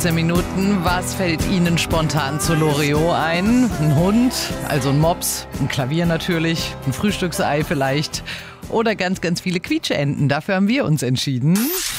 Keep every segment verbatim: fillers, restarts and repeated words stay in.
Minuten. Was fällt Ihnen spontan zu Loriot ein? Ein Hund, also ein Mops, ein Klavier natürlich, ein Frühstücksei vielleicht oder ganz, ganz viele Quietscheenten. Dafür haben wir uns entschieden.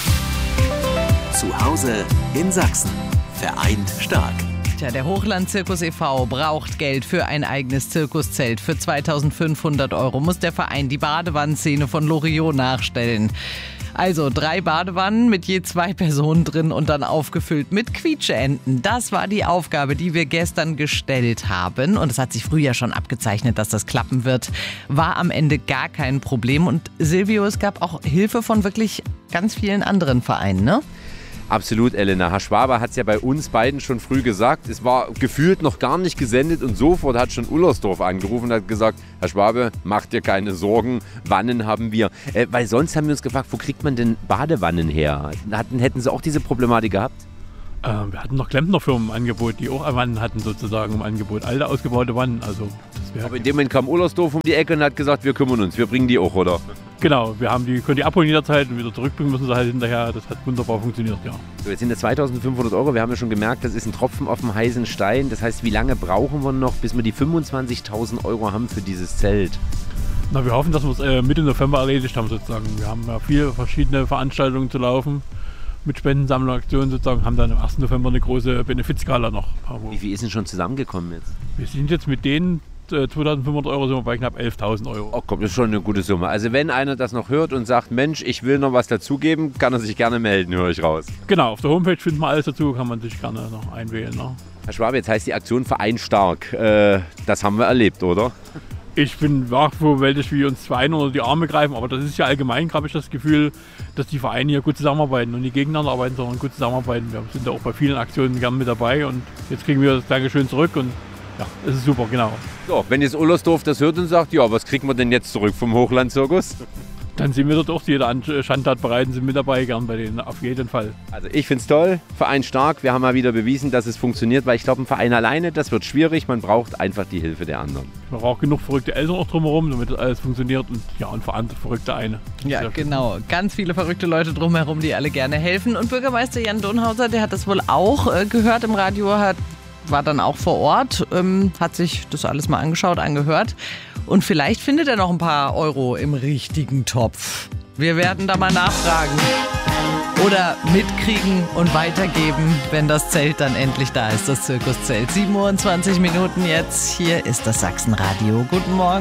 Zu Hause in Sachsen. Vereint stark. Tja, der Hochland-Zirkus e V braucht Geld für ein eigenes Zirkuszelt. Für zweitausendfünfhundert Euro muss der Verein die Badewannenszene von Loriot nachstellen. Also drei Badewannen mit je zwei Personen drin und dann aufgefüllt mit Quietscheenten. Das war die Aufgabe, die wir gestern gestellt haben. Und es hat sich früher schon abgezeichnet, dass das klappen wird. War am Ende gar kein Problem. Und Silvio, es gab auch Hilfe von wirklich ganz vielen anderen Vereinen, ne? Absolut, Elena. Herr Schwaber hat es ja bei uns beiden schon früh gesagt. Es war gefühlt noch gar nicht gesendet und sofort hat schon Ullersdorf angerufen und hat gesagt, Herr Schwabe, mach dir keine Sorgen, Wannen haben wir. Äh, weil sonst haben wir uns gefragt, wo kriegt man denn Badewannen her? Hatten, hätten Sie auch diese Problematik gehabt? Ähm, wir hatten noch Klempnerfirmen im Angebot, die auch Wannen hatten sozusagen im Angebot. Alte ausgebaute Wannen. Also, das wär Aber in dem Moment kam Ullersdorf um die Ecke und hat gesagt, wir kümmern uns, wir bringen die auch, oder? Genau, wir haben die, können die abholen jederzeit und wieder zurückbringen müssen sie halt hinterher. Das hat wunderbar funktioniert, ja. So, jetzt sind das zweitausendfünfhundert Euro. Wir haben ja schon gemerkt, das ist ein Tropfen auf dem heißen Stein. Das heißt, wie lange brauchen wir noch, bis wir die fünfundzwanzigtausend Euro haben für dieses Zelt? Na, wir hoffen, dass wir es äh, Mitte November erledigt haben sozusagen. Wir haben ja viele verschiedene Veranstaltungen zu laufen mit Spendensammlung, Aktionen sozusagen, haben dann am ersten November eine große Benefizgala noch. Wie viel ist denn schon zusammengekommen jetzt? Wir sind jetzt mit denen äh, zweitausendfünfhundert Euro sind wir bei knapp elftausend Euro. Oh komm, das ist schon eine gute Summe. Also wenn einer das noch hört und sagt, Mensch, ich will noch was dazugeben, kann er sich gerne melden, höre ich raus. Genau, auf der Homepage findet man alles dazu, kann man sich gerne noch einwählen. Ne? Herr Schwabe, jetzt heißt die Aktion Verein stark. Äh, das haben wir erlebt, oder? Ich bin wachwältig, wie uns Vereine unter die Arme greifen, aber das ist ja allgemein, habe ich das Gefühl, dass die Vereine hier gut zusammenarbeiten und nicht gegeneinander arbeiten, sondern gut zusammenarbeiten. Wir sind ja auch bei vielen Aktionen gerne mit dabei und jetzt kriegen wir das Dankeschön zurück und ja, es ist super, genau. So, wenn jetzt Ullersdorf das hört und sagt, ja, was kriegen wir denn jetzt zurück vom Hochland-Zirkus? Dann sind wir dort auch jeder Schandtat bereit und sind mit dabei, gern bei denen, auf jeden Fall. Also ich finde es toll, Verein stark, wir haben mal wieder bewiesen, dass es funktioniert, weil ich glaube, ein Verein alleine, das wird schwierig, man braucht einfach die Hilfe der anderen. Man braucht genug verrückte Eltern auch drumherum, damit das alles funktioniert und ja, und verantwortlich verrückte eine. Ja, genau. Ganz viele verrückte Leute drumherum, die alle gerne helfen. Und Bürgermeister Jan Donhauser, der hat das wohl auch äh, gehört im Radio, hat, war dann auch vor Ort, ähm, hat sich das alles mal angeschaut, angehört. Und vielleicht findet er noch ein paar Euro im richtigen Topf. Wir werden da mal nachfragen oder mitkriegen und weitergeben, wenn das Zelt dann endlich da ist, das Zirkuszelt. siebenundzwanzig Minuten jetzt, hier ist das Sachsenradio. Guten Morgen.